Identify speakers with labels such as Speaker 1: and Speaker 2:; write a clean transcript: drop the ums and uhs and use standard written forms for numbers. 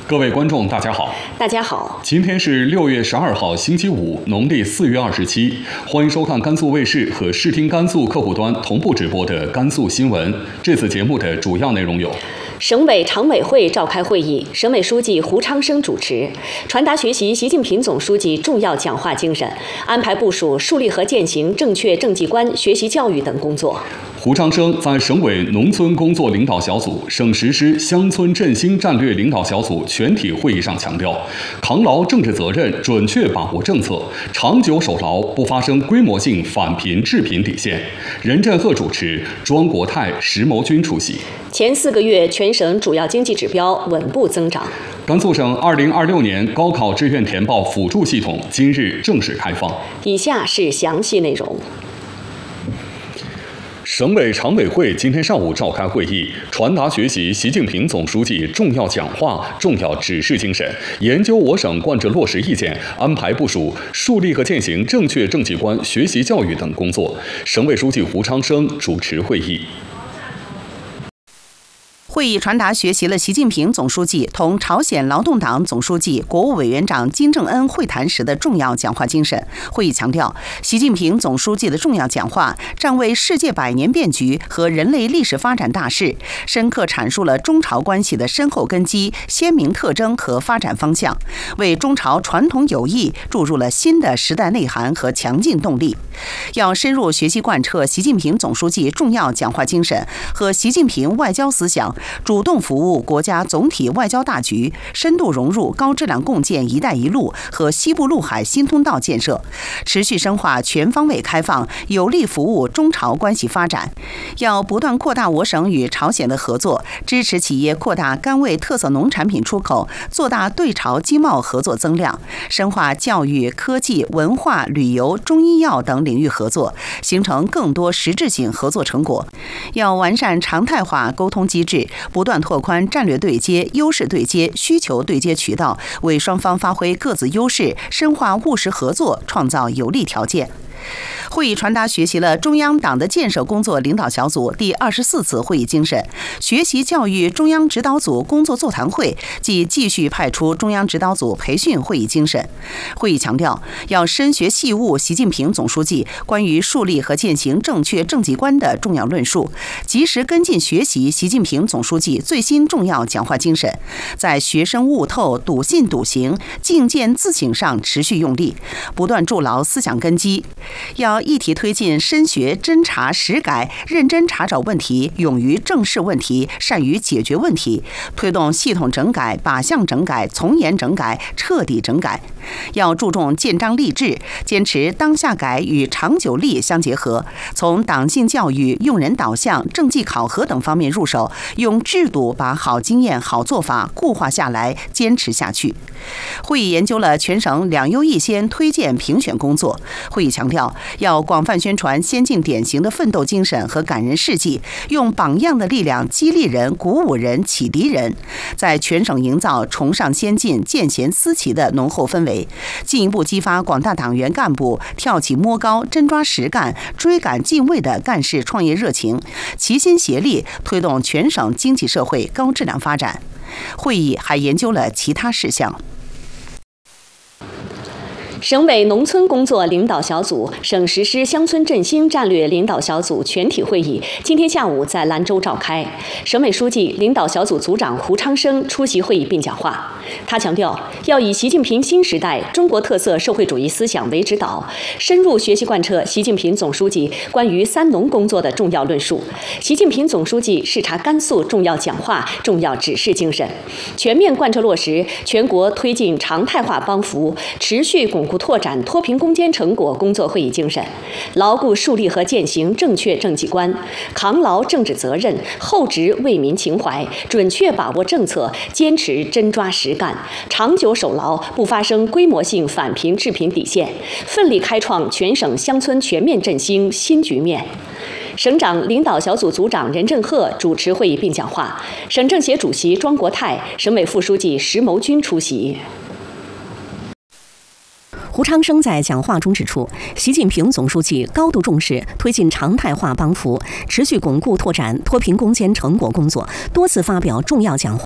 Speaker 1: 各位观众，大家好。
Speaker 2: 大家好，
Speaker 1: 今天是6月12号，星期五，农历4月27。欢迎收看甘肃卫视和视听甘肃客户端同步直播的甘肃新闻。这次节目的主要内容有：
Speaker 2: 省委常委会召开会议，省委书记胡昌生主持，传达学习习近平总书记重要讲话精神，安排部署树立和践行正确政绩观学习教育等工作。
Speaker 1: 胡昌生在省委农村工作领导小组、省实施乡村振兴战略领导小组全体会议上强调，扛牢政治责任，准确把握政策，长久守牢不发生规模性反贫致贫底线。任振赫主持，庄国泰、石谋军出席。
Speaker 2: 前4个月，全省主要经济指标稳步增长。
Speaker 1: 甘肃省2026年高考志愿填报辅助系统今日正式开放。
Speaker 2: 以下是详细内容。
Speaker 1: 省委常委会今天上午召开会议，传达学习习近平总书记重要讲话、重要指示精神，研究我省贯彻落实意见，安排部署树立和践行正确政绩观学习教育等工作。省委书记胡昌生主持会议。
Speaker 3: 会议传达学习了习近平总书记同朝鲜劳动党总书记、国务委员长金正恩会谈时的重要讲话精神。会议强调，习近平总书记的重要讲话站为世界100年变局和人类历史发展大势，深刻阐述了中朝关系的深厚根基、鲜明特征和发展方向，为中朝传统友谊注入了新的时代内涵和强劲动力。要深入学习贯彻习近平总书记重要讲话精神和习近平外交思想，主动服务国家总体外交大局，深度融入高质量共建“一带一路”和西部陆海新通道建设，持续深化全方位开放，有力服务中朝关系发展。要不断扩大我省与朝鲜的合作，支持企业扩大甘味特色农产品出口，做大对朝经贸合作增量，深化教育、科技、文化、旅游、中医药等领域合作，形成更多实质性合作成果。要完善常态化沟通机制，不断拓宽战略对接、优势对接、需求对接渠道，为双方发挥各自优势、深化务实合作创造有利条件。会议传达学习了中央党的建设工作领导小组第24次会议精神，学习教育中央指导组工作座谈会即继续派出中央指导组培训会议精神。会议强调，要深学细悟习近平总书记关于树立和践行正确政绩观的重要论述，及时跟进学习习近平总书记最新重要讲话精神，在学生悟透、笃信笃行、境见自省上持续用力，不断筑牢思想根基。要一体推进深学侦查实改，认真查找问题，勇于正视问题，善于解决问题，推动系统整改、靶向整改、从严整改、彻底整改。要注重建章立制，坚持当下改与长久立相结合，从党性教育、用人导向、政绩考核等方面入手，用制度把好经验、好做法固化下来，坚持下去。会议研究了全省2优1先推荐评选工作。会议强调，要广泛宣传先进典型的奋斗精神和感人事迹，用榜样的力量激励人、鼓舞人、启迪人，在全省营造崇尚先进、见贤思齐的浓厚氛围，进一步激发广大党员干部跳起摸高、真抓实干、追赶进位的干事创业热情，齐心协力推动全省经济社会高质量发展。会议还研究了其他事项。
Speaker 2: 省委农村工作领导小组、省实施乡村振兴战略领导小组全体会议今天下午在兰州召开。省委书记、领导小组组长胡昌生出席会议并讲话。他强调，要以习近平新时代中国特色社会主义思想为指导，深入学习贯彻习近平总书记关于3农工作的重要论述，习近平总书记视察甘肃重要讲话、重要指示精神，全面贯彻落实全国推进常态化帮扶，持续巩固拓展脱贫攻坚成果工作会议精神，牢固树立和践行正确政绩观，扛牢政治责任，厚植为民情怀，准确把握政策，坚持真抓实干，长久守牢不发生规模性反贫致贫底线，奋力开创全省乡村全面振兴新局面。省长领导小组组长任振赫主持会议并讲话，省政协主席庄国泰、省委副书记石谋军出席。
Speaker 4: 胡昌生在讲话中指出，习近平总书记高度重视推进常态化帮扶，持续巩固拓展脱贫攻坚成果工作，多次发表重要讲话。